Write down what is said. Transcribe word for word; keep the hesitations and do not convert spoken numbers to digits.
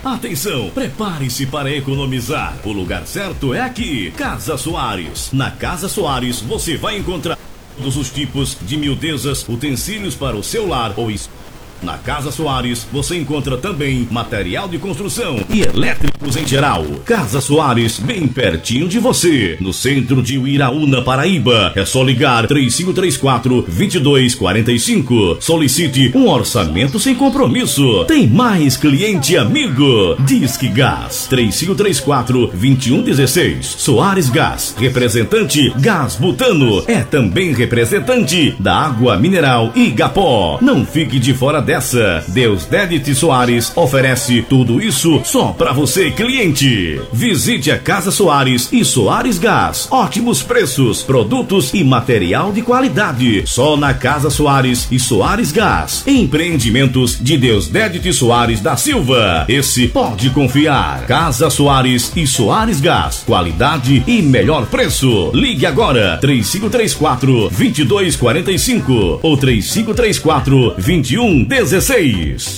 Atenção, prepare-se para economizar. O lugar certo é aqui, Casa Soares. Na Casa Soares você vai encontrar todos os tipos de miudezas, utensílios para o seu lar ou isso. Na Casa Soares, você encontra também material de construção e elétricos em geral. Casa Soares, bem pertinho de você, no centro de Uiraúna, Paraíba. É só ligar três cinco três quatro, dois dois quatro cinco. Solicite um orçamento sem compromisso. Tem mais cliente amigo. Disque Gás, três cinco três quatro, dois um um seis. Soares Gás, representante Gás Butano. É também representante da Água Mineral Igapó. Não fique de fora dessa. Deusdedit Soares oferece tudo isso só pra você, cliente. Visite a Casa Soares e Soares Gás. Ótimos preços, produtos e material de qualidade. Só na Casa Soares e Soares Gás. Empreendimentos de Deusdedit Soares da Silva. Esse pode confiar. Casa Soares e Soares Gás. Qualidade e melhor preço. Ligue agora. três cinco três quatro, dois dois quatro cinco ou três cinco três quatro, dois um dezesseis.